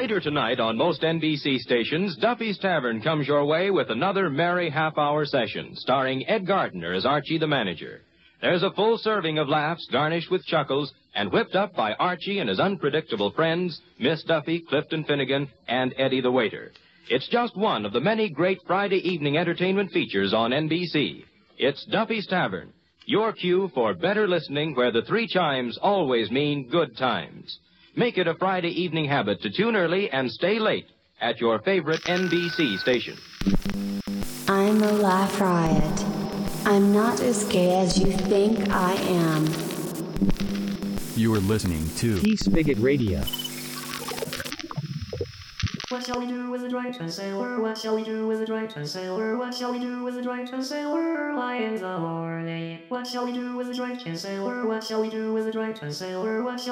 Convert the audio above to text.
Later tonight on most NBC stations, Duffy's Tavern comes your way with another merry half-hour session, starring Ed Gardner as Archie the manager. There's a full serving of laughs garnished with chuckles and whipped up by Archie and his unpredictable friends, Miss Duffy, Clifton Finnegan, and Eddie the waiter. It's just one of the many great Friday evening entertainment features on NBC. It's Duffy's Tavern, your cue for better listening where the three chimes always mean good times. Make it a Friday evening habit to tune early and stay late at your favorite NBC station. I'm a laugh riot. I'm not as gay as you think I am. You are listening to Peace Bigot Radio. What shall we do with a drunken sailor? What shall we do with a drunken sailor? What shall we do with a drunken sailor? Lie in the morning. What shall we do with a drunken sailor? What shall we do with a drunken sailor? What shall